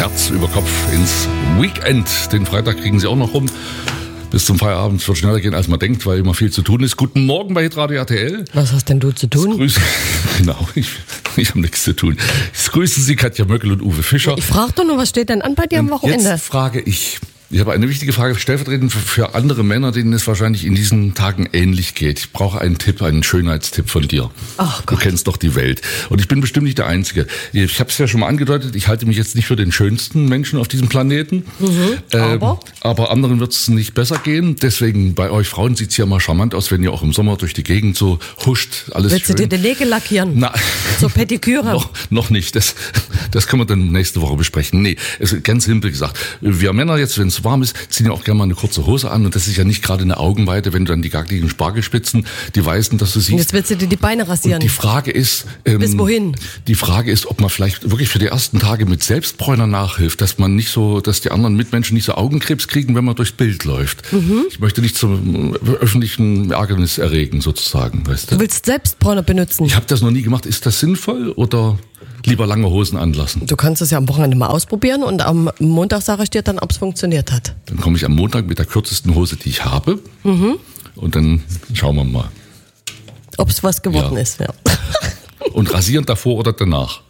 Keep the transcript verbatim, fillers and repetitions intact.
Herz über Kopf ins Weekend. Den Freitag kriegen Sie auch noch rum. Bis zum Feierabend wird schneller gehen, als man denkt, weil immer viel zu tun ist. Guten Morgen bei Hitradio R T L. Was hast denn du zu tun? Grüße, genau, ich, ich habe nichts zu tun. Ich grüße Sie, Katja Möckel und Uwe Fischer. Ich frage doch nur, was steht denn an bei dir am Wochenende? Jetzt frage ich, ich habe eine wichtige Frage, stellvertretend für, für andere Männer, denen es wahrscheinlich in diesen Tagen ähnlich geht. Ich brauche einen Tipp, einen Schönheitstipp von dir. Ach Du Gott. kennst doch die Welt. Und ich bin bestimmt nicht der Einzige. Ich habe es ja schon mal angedeutet, ich halte mich jetzt nicht für den schönsten Menschen auf diesem Planeten. Mhm, aber? Ähm, aber anderen wird es nicht besser gehen. Deswegen, bei euch Frauen sieht es ja mal charmant aus, wenn ihr auch im Sommer durch die Gegend so huscht. Alles Willst schön. du dir die Nägel lackieren? Na, So Pediküre? noch, noch nicht. Das, das können wir dann nächste Woche besprechen. Nee, es ist ganz simpel gesagt. Wir Männer jetzt, wenn es warm ist, ziehen ja auch gerne mal eine kurze Hose an. Und das ist ja nicht gerade eine Augenweite, wenn du dann die gackligen Spargelspitzen, die weißen, dass du Und siehst. jetzt willst du dir die Beine rasieren. Und die Frage ist, ähm, Bis wohin? Die Frage ist, ob man vielleicht wirklich für die ersten Tage mit Selbstbräuner nachhilft, dass man nicht so, dass die anderen Mitmenschen nicht so Augenkrebs kriegen, wenn man durchs Bild läuft. Mhm. Ich möchte nicht zum öffentlichen Ärgernis erregen, sozusagen, weißt du? Du willst Selbstbräuner benutzen? Ich habe das noch nie gemacht. Ist das sinnvoll oder lieber lange Hosen anlassen? Du kannst es ja am Wochenende mal ausprobieren und am Montag sage ich dir dann, ob es funktioniert hat. Dann komme ich am Montag mit der kürzesten Hose, die ich habe. Mhm. Und dann schauen wir mal. Ob es was geworden Ja. ist, ja. Und rasieren davor oder danach?